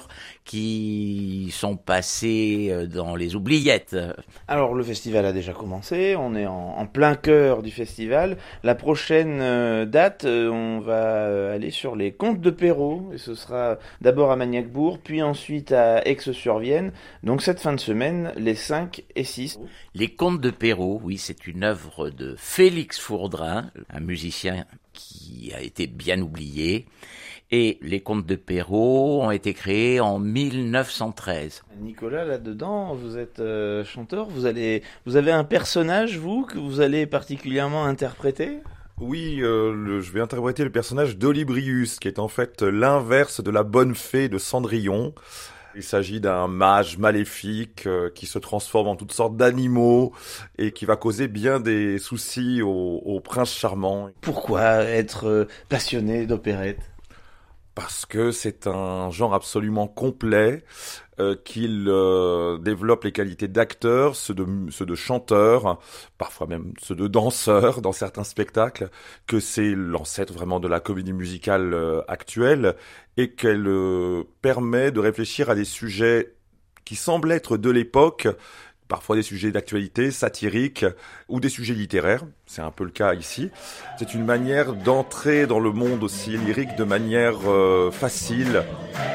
M: qui sont passés dans les oubliettes.
L: Alors le festival a déjà commencé, on est en, en plein cœur du festival. La prochaine euh, date, euh, on va euh, aller sur les Contes de Perrault, et ce sera d'abord à Magnacbourg, puis ensuite à Aix-sur-Vienne. Donc cette fin de semaine, les cinq et six.
M: Les Contes de Perrault, oui, c'est une œuvre de Félix Fourdrin, un musicien qui a été bien oublié. Et les Contes de Perrault ont été créés en mille neuf cent treize.
L: Nicolas, là-dedans, vous êtes euh, chanteur, vous, allez, vous avez un personnage, vous, que vous allez particulièrement interpréter ?
N: Oui, euh, le, je vais interpréter le personnage d'Olybrius, qui est en fait l'inverse de la bonne fée de Cendrillon. Il s'agit d'un mage maléfique euh, qui se transforme en toutes sortes d'animaux et qui va causer bien des soucis au, au prince charmant.
L: Pourquoi être euh, passionné d'opérette ?
N: Parce que c'est un genre absolument complet, euh, qu'il euh, développe les qualités d'acteur, ceux de, ceux de chanteur, parfois même ceux de danseur dans certains spectacles, que c'est l'ancêtre vraiment de la comédie musicale euh, actuelle, et qu'elle euh, permet de réfléchir à des sujets qui semblent être de l'époque, parfois des sujets d'actualité, satiriques, ou des sujets littéraires. C'est un peu le cas ici. C'est une manière d'entrer dans le monde aussi lyrique de manière euh, facile.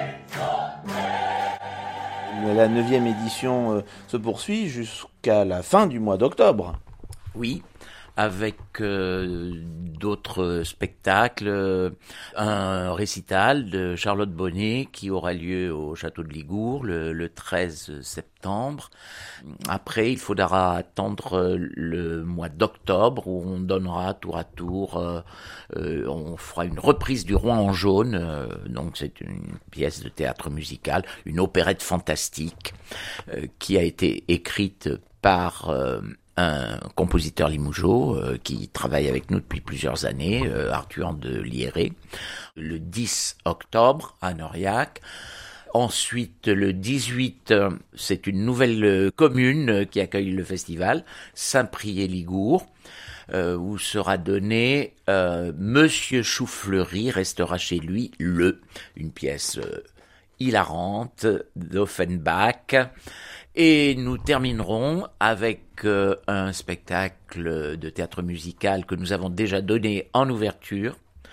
L: La neuvième édition euh, se poursuit jusqu'à la fin du mois d'octobre.
M: Oui, avec euh, d'autres spectacles, euh, un récital de Charlotte Bonnet qui aura lieu au château de Ligourd le, le treize septembre. Après, il faudra attendre le mois d'octobre où on donnera tour à tour, euh, euh, on fera une reprise du Roi en jaune, euh, donc c'est une pièce de théâtre musical, une opérette fantastique euh, qui a été écrite par euh, un compositeur limougeaud euh, qui travaille avec nous depuis plusieurs années, euh, Arthur de Lierré, le dix octobre à Noriac. Ensuite, le dix-huit, c'est une nouvelle commune qui accueille le festival, Saint-Priest-Ligourd, euh, où sera donné euh, Monsieur Choufleury restera chez lui le, une pièce euh, hilarante d'Offenbach. Et nous terminerons avec euh, un spectacle de théâtre musical que nous avons déjà donné en ouverture,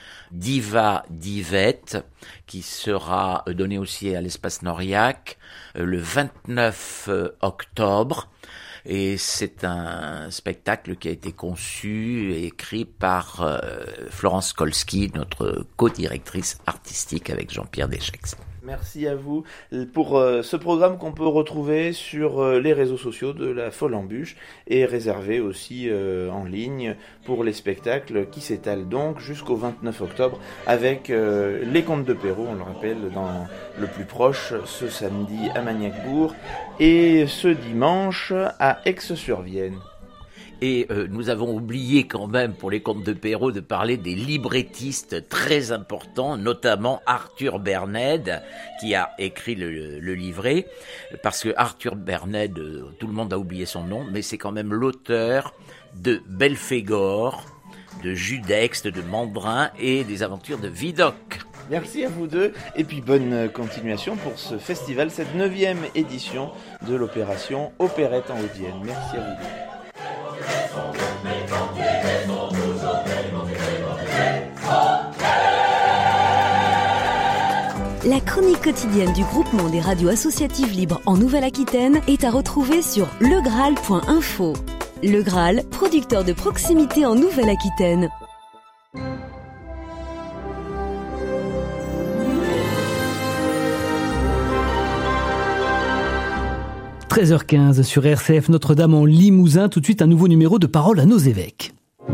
M: Diva Divette, qui sera donné aussi à l'espace Noriac euh, le vingt-neuf octobre. Et c'est un spectacle qui a été conçu et écrit par euh, Florence Kolski, notre co-directrice artistique avec Jean-Pierre Deschex.
L: Merci à vous pour euh, ce programme qu'on peut retrouver sur euh, les réseaux sociaux de la Folle Embûche et réservé aussi euh, en ligne pour les spectacles qui s'étalent donc jusqu'au vingt-neuf octobre avec euh, les Contes de Perrault, on le rappelle, dans le plus proche, ce samedi à Magnacbourg et ce dimanche à Aix-sur-Vienne.
M: Et euh, nous avons oublié quand même, pour les Contes de Perrault, de parler des librettistes très importants, notamment Arthur Berned, qui a écrit le, le livret, parce que Arthur Berned, euh, tout le monde a oublié son nom, mais c'est quand même l'auteur de Belphégor, de Judex, de Mandrin et des aventures de Vidocq.
L: Merci à vous deux, et puis bonne continuation pour ce festival, cette neuvième édition de l'opération Opérette en Haute-Vienne. Merci à vous deux.
K: La chronique quotidienne du groupement des radios associatives libres en Nouvelle-Aquitaine est à retrouver sur le graal point info. Le Graal, producteur de proximité en Nouvelle-Aquitaine.
O: treize heures quinze sur R C F Notre-Dame en Limousin. Tout de suite, un nouveau numéro de Parole à nos évêques.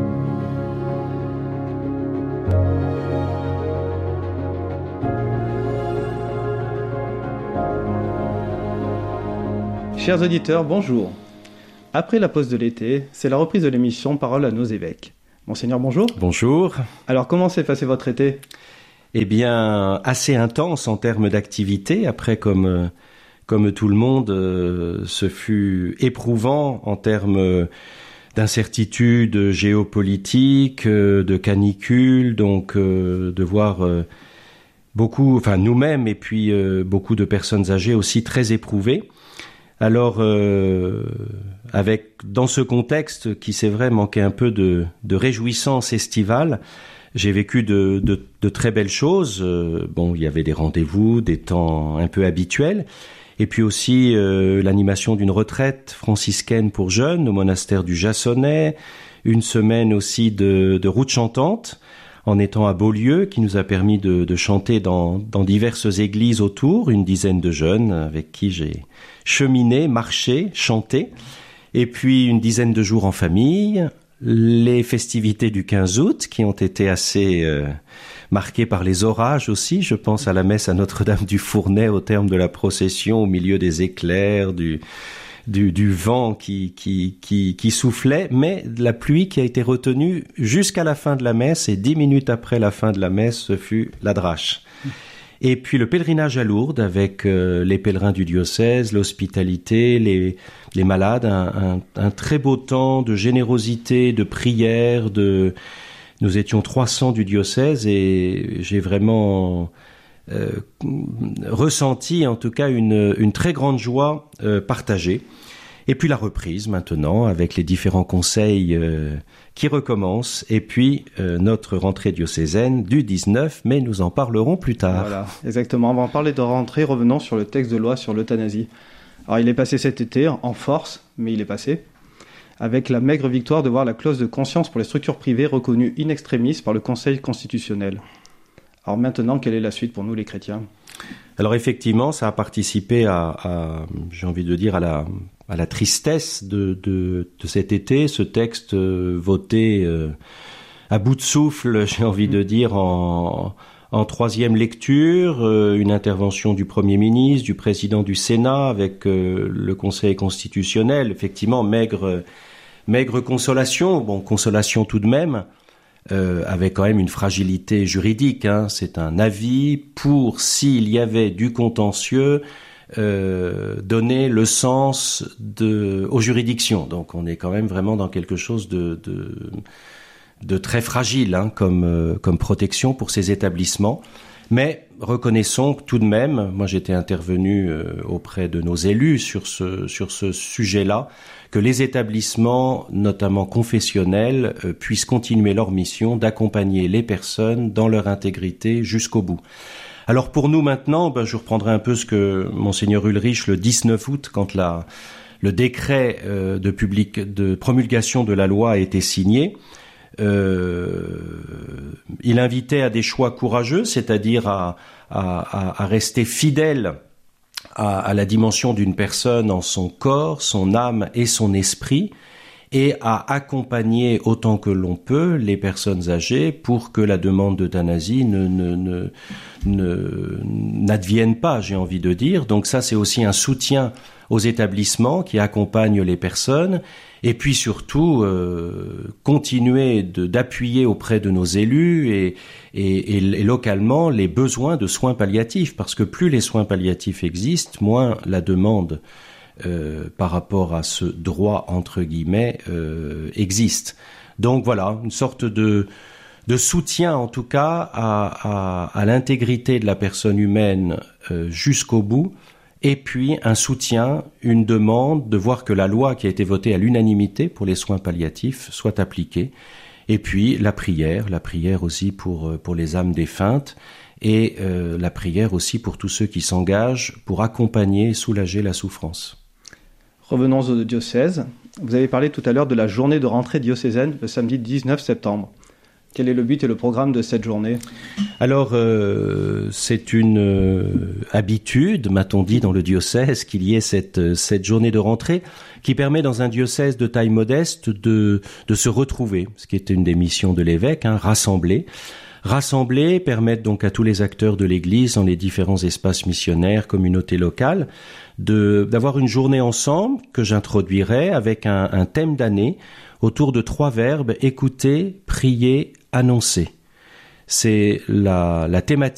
P: Chers auditeurs, bonjour. Après la pause de l'été, c'est la reprise de l'émission Parole à nos évêques. Monseigneur, bonjour.
Q: Bonjour.
P: Alors, comment s'est passé votre été ?
Q: Eh bien, assez intense en termes d'activité. Après, comme... Comme tout le monde, euh, ce fut éprouvant en termes euh, d'incertitude géopolitique, euh, de canicule, donc euh, de voir euh, beaucoup, enfin nous-mêmes et puis euh, beaucoup de personnes âgées aussi très éprouvées. Alors, euh, avec dans ce contexte qui, c'est vrai, manquait un peu de, de réjouissance estivale, j'ai vécu de, de, de très belles choses. Euh, bon, il y avait des rendez-vous, des temps un peu habituels, et puis aussi euh, l'animation d'une retraite franciscaine pour jeunes au monastère du Jassonnet, une semaine aussi de, de route chantante en étant à Beaulieu, qui nous a permis de, de chanter dans, dans diverses églises autour, une dizaine de jeunes avec qui j'ai cheminé, marché, chanté, et puis une dizaine de jours en famille, les festivités du quinze août qui ont été assez euh, marquées par les orages aussi. Je pense à la messe à Notre-Dame du Fournais au terme de la procession, au milieu des éclairs, du, du, du vent qui, qui, qui, qui soufflait, mais la pluie qui a été retenue jusqu'à la fin de la messe, et dix minutes après la fin de la messe, ce fut la drache. Et puis le pèlerinage à Lourdes avec euh, les pèlerins du diocèse, l'hospitalité, les, les malades, un, un, un très beau temps de générosité, de prière. De... Nous étions trois cents du diocèse et j'ai vraiment euh, ressenti en tout cas une, une très grande joie euh, partagée. Et puis la reprise maintenant avec les différents conseils euh, qui recommencent, et puis euh, notre rentrée diocésaine du dix-neuf, mais nous en parlerons plus tard.
P: Voilà, exactement. On va en parler de rentrée, revenons sur le texte de loi sur l'euthanasie. Alors il est passé cet été en force, mais il est passé, avec la maigre victoire de voir la clause de conscience pour les structures privées reconnue in extremis par le Conseil constitutionnel. Alors maintenant, quelle est la suite pour nous les chrétiens ?
Q: Alors effectivement, ça a participé à, à j'ai envie de dire, à la... à la tristesse de, de, de cet été, ce texte euh, voté euh, à bout de souffle, j'ai envie de dire, en, en troisième lecture, euh, une intervention du Premier ministre, du président du Sénat, avec euh, le Conseil constitutionnel, effectivement, maigre, maigre consolation, bon, consolation tout de même, euh, avec quand même une fragilité juridique, hein. C'est un avis pour, s'il y avait du contentieux, Euh, donner le sens de, aux juridictions. Donc on est quand même vraiment dans quelque chose de, de, de très fragile hein, comme, euh, comme protection pour ces établissements. Mais reconnaissons que tout de même, moi j'étais intervenu euh, auprès de nos élus sur ce, sur ce sujet-là, que les établissements, notamment confessionnels, euh, puissent continuer leur mission d'accompagner les personnes dans leur intégrité jusqu'au bout. Alors pour nous maintenant, ben, je reprendrai un peu ce que Monseigneur Ulrich le dix-neuf août, quand la, le décret euh, de, public, de promulgation de la loi a été signé, euh, il invitait à des choix courageux, c'est-à-dire à, à, à rester fidèle à, à la dimension d'une personne en son corps, son âme et son esprit, et à accompagner autant que l'on peut les personnes âgées pour que la demande d'euthanasie ne, ne, ne, ne, n'advienne pas, j'ai envie de dire. Donc ça, c'est aussi un soutien aux établissements qui accompagnent les personnes, et puis surtout euh, continuer de, d'appuyer auprès de nos élus et, et, et, et localement les besoins de soins palliatifs, parce que plus les soins palliatifs existent, moins la demande Euh, par rapport à ce droit entre guillemets euh, existe. Donc voilà, une sorte de, de soutien en tout cas à, à, à l'intégrité de la personne humaine euh, jusqu'au bout, et puis un soutien, une demande de voir que la loi qui a été votée à l'unanimité pour les soins palliatifs soit appliquée, et puis la prière, la prière aussi pour, pour les âmes défuntes, et euh, la prière aussi pour tous ceux qui s'engagent pour accompagner et soulager la souffrance.
P: Revenons au diocèse. Vous avez parlé tout à l'heure de la journée de rentrée diocésaine le samedi dix-neuf septembre. Quel est le but et le programme de cette journée ?
Q: Alors, euh, c'est une euh, habitude, m'a-t-on dit, dans le diocèse, qu'il y ait cette, cette journée de rentrée qui permet, dans un diocèse de taille modeste, de, de se retrouver, ce qui était une des missions de l'évêque, hein, rassembler. Rassembler, permettre donc à tous les acteurs de l'Église dans les différents espaces missionnaires, communautés locales, de, d'avoir une journée ensemble que j'introduirai avec un, un thème d'année autour de trois verbes: écouter, prier, annoncer. C'est la, la thématique